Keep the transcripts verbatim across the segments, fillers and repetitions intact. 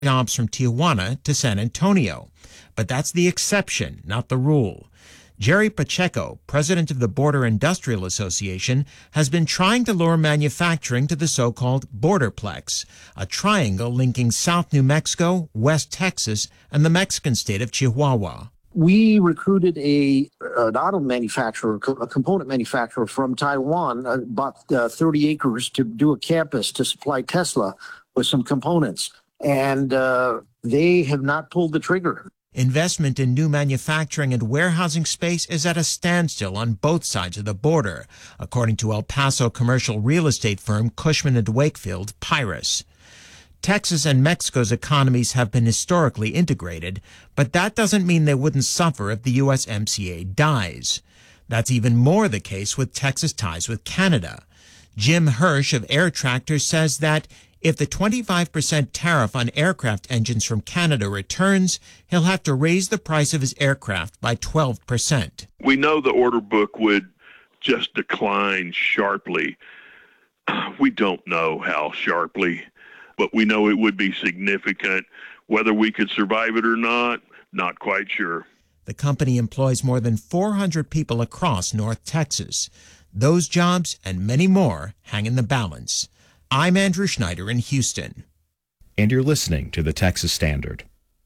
jobs from Tijuana to San Antonio. But that's the exception, not the rule. Jerry Pacheco, president of the Border Industrial Association, has been trying to lure manufacturing to the so-called Borderplex, a triangle linking South New Mexico, West Texas, and the Mexican state of Chihuahua. We recruited a an auto manufacturer, a component manufacturer from Taiwan, uh, bought uh, thirty acres to do a campus to supply Tesla with some components, and uh, they have not pulled the trigger. Investment in new manufacturing and warehousing space is at a standstill on both sides of the border, according to El Paso commercial real estate firm Cushman and Wakefield, Pyrus. Texas and Mexico's economies have been historically integrated, but that doesn't mean they wouldn't suffer if the U S M C A dies. That's even more the case with Texas ties with Canada. Jim Hirsch of Air Tractors says that if the twenty-five percent tariff on aircraft engines from Canada returns, he'll have to raise the price of his aircraft by twelve percent. We know the order book would just decline sharply. We don't know how sharply, but we know it would be significant. Whether we could survive it or not, not quite sure. The company employs more than four hundred people across North Texas. Those jobs and many more hang in the balance. I'm Andrew Schneider in Houston. And you're listening to the Texas Standard.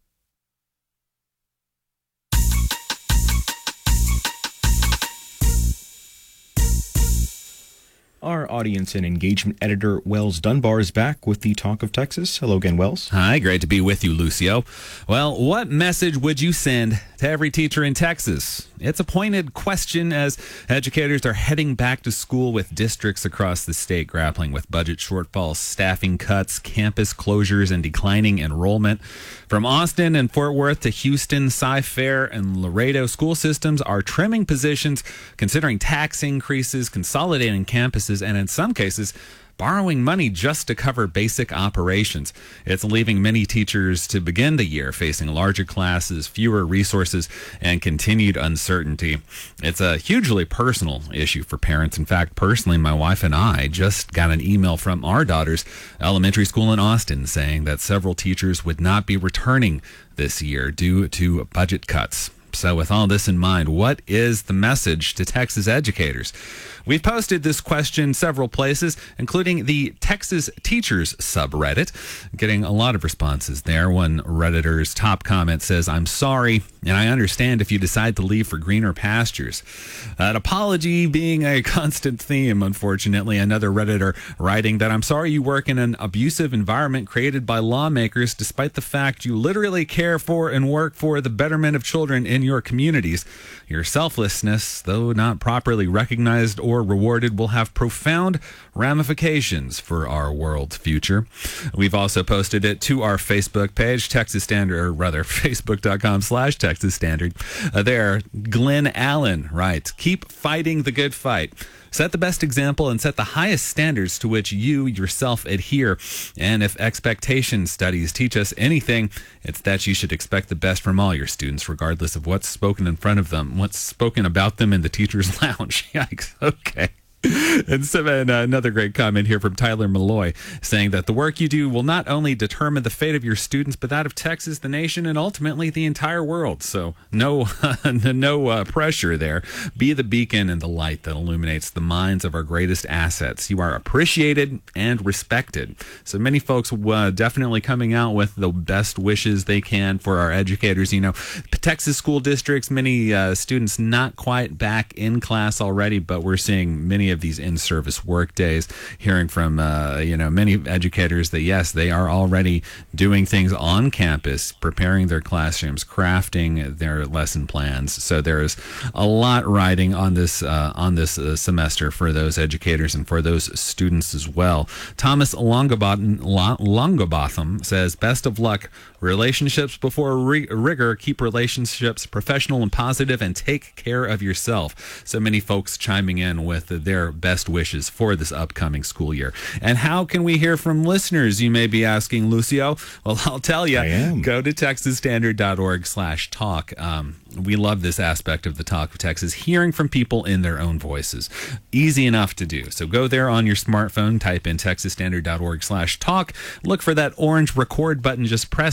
Our audience and engagement editor, Wells Dunbar, is back with the Talk of Texas. Hello again, Wells. Hi, great to be with you, Lucio. Well, what message would you send to every teacher in Texas? It's a pointed question as educators are heading back to school with districts across the state grappling with budget shortfalls, staffing cuts, campus closures, and declining enrollment. From Austin and Fort Worth to Houston, Cy-Fair, and Laredo, school systems are trimming positions, considering tax increases, consolidating campuses, and in some cases, borrowing money just to cover basic operations. It's leaving many teachers to begin the year facing larger classes, fewer resources, and continued uncertainty. It's a hugely personal issue for parents. In fact, personally, my wife and I just got an email from our daughter's elementary school in Austin saying that several teachers would not be returning this year due to budget cuts. So with all this in mind, what is the message to Texas educators? We've posted this question several places, including the Texas Teachers subreddit, getting a lot of responses there. One Redditor's top comment says, "I'm sorry, and I understand if you decide to leave for greener pastures." An apology being a constant theme, unfortunately. Another Redditor writing that, "I'm sorry you work in an abusive environment created by lawmakers, despite the fact you literally care for and work for the betterment of children in your communities. Your selflessness, though not properly recognized or rewarded, will have profound ramifications for our world's future." We've also posted it to our Facebook page, Texas Standard, or rather, facebook.com slash Texas Standard. Uh, there, Glenn Allen writes, "Keep fighting the good fight. Set the best example and set the highest standards to which you yourself adhere. And if expectation studies teach us anything, it's that you should expect the best from all your students, regardless of what's spoken in front of them, what's spoken about them in the teacher's lounge." Yikes. Okay. And, so, and uh, another great comment here from Tyler Malloy saying that the work you do will not only determine the fate of your students, but that of Texas, the nation, and ultimately the entire world. So no, no uh, pressure there. Be the beacon and the light that illuminates the minds of our greatest assets. You are appreciated and respected. So many folks uh, definitely coming out with the best wishes they can for our educators. You know, Texas school districts, many uh, students not quite back in class already, but we're seeing many of these in-service work days, hearing from uh, you know many educators that yes, they are already doing things on campus, preparing their classrooms, crafting their lesson plans. So there's a lot riding on this uh, on this uh, semester for those educators and for those students as well. Thomas Longabotham, Longabotham says, "Best of luck. Relationships before rig- rigor. Keep relationships professional and positive, and take care of yourself." So many folks chiming in with their our best wishes for this upcoming school year. And how can we hear from listeners, you may be asking, Lucio? Well, I'll tell you. I am. Go to texas standard dot org slash talk. Um, we love this aspect of the Talk of Texas, hearing from people in their own voices. Easy enough to do. So go there on your smartphone, type in texas standard dot org slash talk, look for that orange record button, just press